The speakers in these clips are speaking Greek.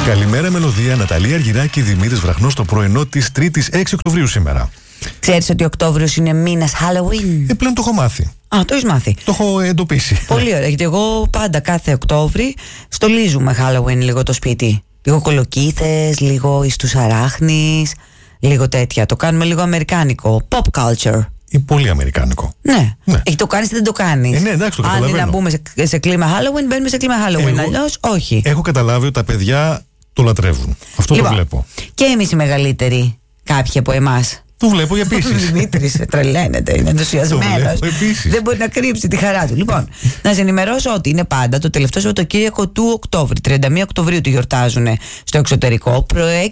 Καλημέρα, Μελωδία. Ναταλία Αργυράκη, Δημήτρης Βραχνός, στο πρωινό της 3ης 6 Οκτωβρίου σήμερα. Ξέρεις ότι Οκτώβριος είναι μήνας Halloween? Πλέον το έχω μάθει. Το έχεις μάθει. Το έχω εντοπίσει. Πολύ ωραία, γιατί εγώ πάντα κάθε Οκτώβρη στολίζουμε Halloween λίγο το σπίτι. Λίγο κολοκύθες, λίγο εις τους αράχνης, λίγο τέτοια. Το κάνουμε λίγο αμερικάνικο, pop culture. Ή πολύ αμερικάνικο. Ναι. Έχει το κάνεις ή δεν το κάνεις? Ναι, εντάξει, το καταλαβαίνω. Αν είναι να μπούμε σε κλίμα Halloween, μπαίνουμε σε κλίμα Halloween. Αλλιώς όχι. Έχω καταλάβει ότι τα παιδιά το λατρεύουν. Αυτό λοιπόν, το βλέπω. Και εμείς οι μεγαλύτεροι, κάποιοι από εμάς. Το βλέπω επίσης. Ο Δημήτρης τρελαίνεται, είναι ενθουσιασμένος. Δεν μπορεί να κρύψει τη χαρά του. Λοιπόν, να σε ενημερώσω ότι είναι πάντα το τελευταίο Σαββατοκύριακο του Οκτώβρη. 31 Οκτωβρίου του γιορτάζουν στο εξωτερικό.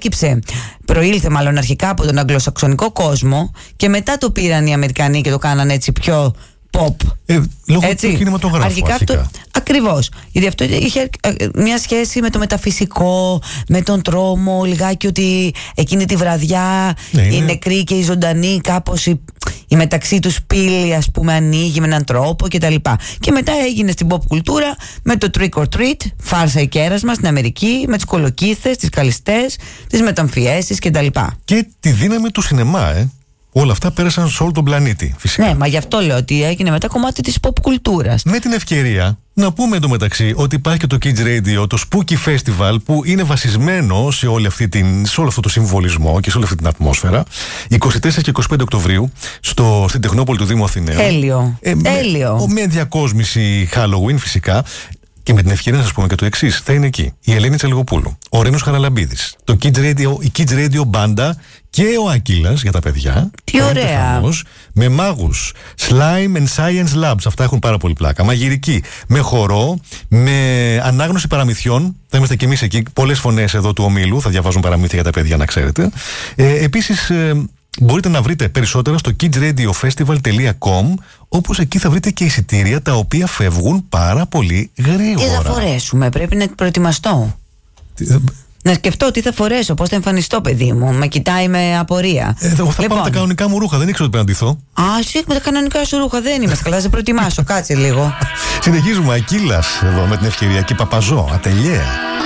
Προήλθε μάλλον αρχικά από τον αγγλοσαξονικό κόσμο και μετά το πήραν οι Αμερικανοί και το κάναν έτσι πιο pop. Λόγω του κινηματογράφου. Αρχικά αυτό. Ακριβώς. Γιατί αυτό είχε μια σχέση με το μεταφυσικό, με τον τρόμο, λιγάκι ότι εκείνη τη βραδιά οι νεκροί και οι ζωντανοί κάπως η μεταξύ τους πύλη, ας πούμε, ανοίγει με έναν τρόπο κτλ. Και μετά έγινε στην pop κουλτούρα με το trick or treat, φάρσα ή κέρασμα στην Αμερική, με τις κολοκύθες, τις καλιστές, τις μεταμφιέσεις κτλ. Και τη δύναμη του σινεμά, Όλα αυτά πέρασαν σε όλο τον πλανήτη, φυσικά. Ναι, μα γι' αυτό λέω ότι έγινε μετά κομμάτι της pop κουλτούρας. Με την ευκαιρία να πούμε εντωμεταξύ ότι υπάρχει και το Kids Radio, το Spooky Festival, που είναι βασισμένο σε όλο αυτό το συμβολισμό και σε όλη αυτή την ατμόσφαιρα. 24 και 25 Οκτωβρίου στην Τεχνόπολη του Δήμου Αθηναίων. Τέλειο. Με διακόσμηση Halloween φυσικά. Και με την ευκαιρία να σας πούμε και το εξής: θα είναι εκεί η Ελένη Τσαλιγοπούλου, ο Ρένος Χαραλαμπίδης, η Kids Radio Banda και ο Ακύλας για τα παιδιά. Τι ωραία! Με μάγους, Slime and Science Labs, αυτά έχουν πάρα πολύ πλάκα. Μαγειρική, με χορό, με ανάγνωση παραμυθιών. Θα είμαστε κι εμείς εκεί. Πολλές φωνές εδώ του ομίλου θα διαβάζουν παραμύθια για τα παιδιά, να ξέρετε. Επίσης, μπορείτε να βρείτε περισσότερα στο kidsradiofestival.com, όπως εκεί θα βρείτε και εισιτήρια τα οποία φεύγουν πάρα πολύ γρήγορα. Τι θα φορέσουμε, πρέπει να προετοιμαστώ. Να σκεφτώ τι θα φορέσω, πώς θα εμφανιστώ, παιδί μου. Με κοιτάει με απορία. Εγώ θα πάω με τα κανονικά μου ρούχα, δεν ήξερα ότι πρέπει να ντυθώ. Εσύ με τα κανονικά σου ρούχα δεν είμαι καλά, θα σε προετοιμάσω, κάτσε λίγο. Συνεχίζουμε, Ακύλας εδώ με την ευκαιρία και Παπαζό, ατελιέ.